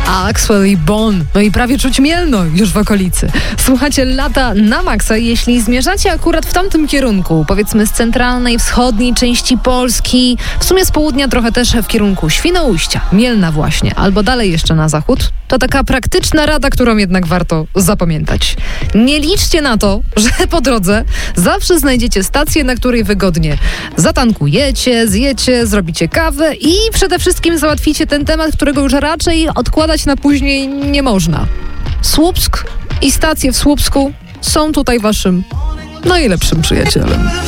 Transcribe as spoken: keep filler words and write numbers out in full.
Axwell i Bon. No i prawie czuć Mielno już w okolicy. Słuchacie Lata na maksa. Jeśli zmierzacie akurat w tamtym kierunku, powiedzmy z centralnej, wschodniej części Polski, w sumie z południa trochę też w kierunku Świnoujścia, Mielna właśnie, albo dalej jeszcze na zachód, to taka praktyczna rada, którą jednak warto zapamiętać. Nie liczcie na to, że po drodze zawsze znajdziecie stację, na której wygodnie zatankujecie, zjecie, zrobicie kawę i przede wszystkim załatwicie ten temat, którego już raczej odkładać na później nie można. Słupsk i stacje w Słupsku są tutaj waszym najlepszym przyjacielem.